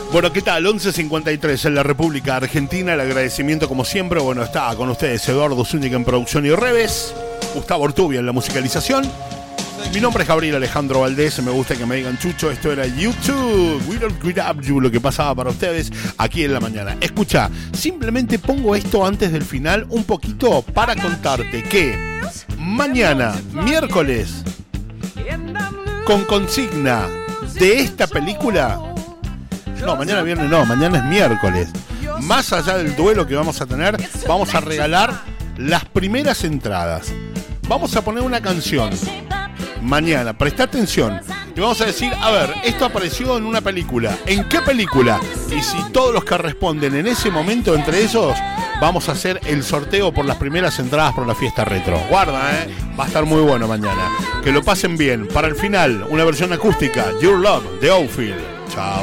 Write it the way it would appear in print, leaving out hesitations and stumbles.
Bueno, ¿qué tal? 11:53 en la República Argentina. El agradecimiento, como siempre, bueno, está con ustedes Eduardo Zúñiga en producción y Reves, Gustavo Ortubia en la musicalización. Mi nombre es Gabriel Alejandro Valdés. Me gusta que me digan Chucho. Esto era YouTube. We don't quit up you, lo que pasaba para ustedes aquí en la mañana. Escucha, simplemente pongo esto antes del final un poquito para contarte que mañana, miércoles, con consigna de esta película. No, mañana viernes no, mañana es miércoles. Más allá del duelo que vamos a tener, vamos a regalar las primeras entradas. Vamos a poner una canción mañana, presta atención. Y vamos a decir, a ver, esto apareció en una película. ¿En qué película? Y si todos los que responden en ese momento, entre ellos, vamos a hacer el sorteo por las primeras entradas por la fiesta retro. Guarda, va a estar muy bueno mañana. Que lo pasen bien. Para el final, una versión acústica, Your Love, de Outfield. Chao.